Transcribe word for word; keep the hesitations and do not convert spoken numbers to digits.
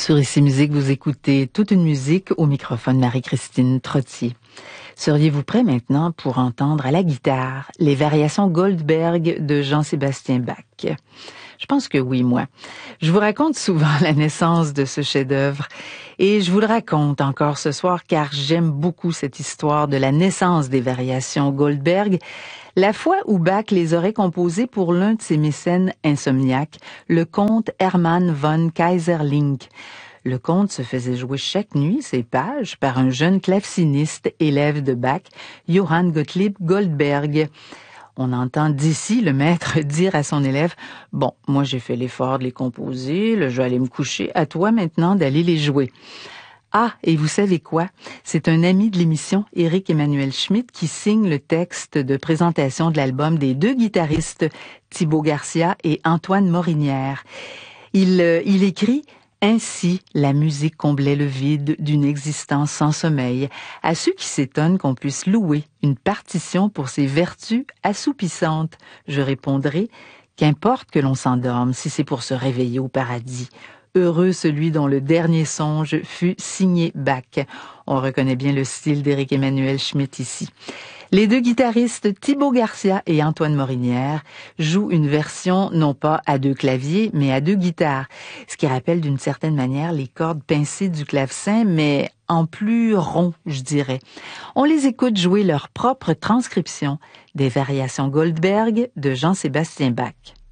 Sur Ici Musique, vous écoutez toute une musique au microphone Marie-Christine Trottier. Seriez-vous prêt maintenant pour entendre à la guitare les variations Goldberg de Jean-Sébastien Bach? Je pense que oui, moi. Je vous raconte souvent la naissance de ce chef-d'œuvre et je vous le raconte encore ce soir car j'aime beaucoup cette histoire de la naissance des variations Goldberg, la fois où Bach les aurait composées pour l'un de ses mécènes insomniaques, le comte Hermann von Keyserlingk. Le comte se faisait jouer chaque nuit ses pages par un jeune claveciniste, élève de Bach, Johann Gottlieb Goldberg. On entend d'ici le maître dire à son élève « Bon, moi j'ai fait l'effort de les composer, là, je vais aller me coucher, à toi maintenant d'aller les jouer. » Ah, et vous savez quoi? C'est un ami de l'émission, Éric Emmanuel Schmitt, qui signe le texte de présentation de l'album des deux guitaristes, Thibaut Garcia et Antoine Morinière. Il, euh, il écrit « Ainsi, la musique comblait le vide d'une existence sans sommeil. À ceux qui s'étonnent qu'on puisse louer une partition pour ses vertus assoupissantes, je répondrai « Qu'importe que l'on s'endorme si c'est pour se réveiller au paradis. » Heureux celui dont le dernier songe fut signé Bach. On reconnaît bien le style d'Éric Emmanuel Schmitt ici. Les deux guitaristes Thibaut Garcia et Antoine Morinière jouent une version non pas à deux claviers, mais à deux guitares, ce qui rappelle d'une certaine manière les cordes pincées du clavecin, mais en plus rond, je dirais. On les écoute jouer leur propre transcription des variations Goldberg de Jean-Sébastien Bach.